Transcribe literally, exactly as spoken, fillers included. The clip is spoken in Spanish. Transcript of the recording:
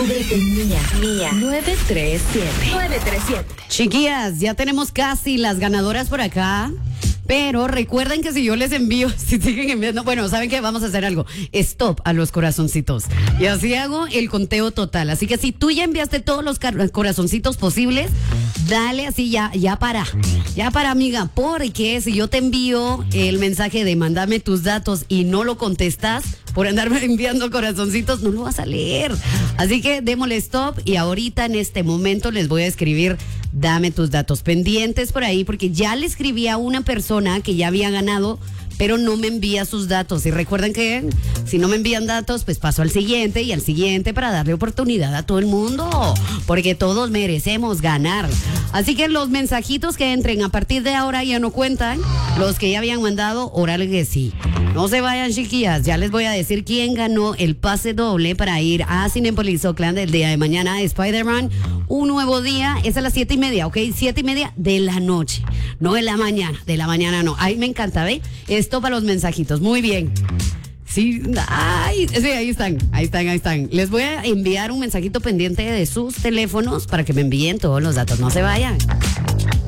Descúbrete mía, mía. nueve tres siete. nueve tres siete. Chiquillas, ya tenemos casi las ganadoras por acá. Pero recuerden que si yo les envío, si siguen enviando, bueno, ¿saben qué? Vamos a hacer algo. Stop a los corazoncitos. Y así hago el conteo total. Así que si tú ya enviaste todos los corazoncitos posibles, dale así ya, ya para. Ya para, amiga. Porque si yo te envío el mensaje de mándame tus datos y no lo contestas por andarme enviando corazoncitos, no lo vas a leer. Así que démosle stop y ahorita en este momento les voy a escribir dame tus datos pendientes por ahí, porque ya le escribí a una persona que ya había ganado, pero no me envía sus datos. Y recuerden que si no me envían datos, pues paso al siguiente y al siguiente para darle oportunidad a todo el mundo, porque todos merecemos ganar. Así que los mensajitos que entren a partir de ahora ya no cuentan. Los que ya habían mandado, órale que sí. No se vayan, chiquillas, ya les voy a decir quién ganó el pase doble para ir a Cinépolis Oakland el día de mañana, Spider-Man, un nuevo día, es a las siete y media, ¿ok? Siete y media de la noche, no de la mañana, de la mañana no. Ay, me encanta, ¿ve? Esto para los mensajitos, muy bien. Sí, ay, sí, ahí están, ahí están, ahí están. Les voy a enviar un mensajito pendiente de sus teléfonos para que me envíen todos los datos, no se vayan.